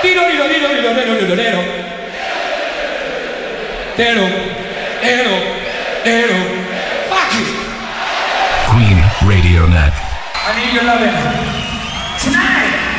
Fuck you. Queen Radio Net. I need your loving. Tonight.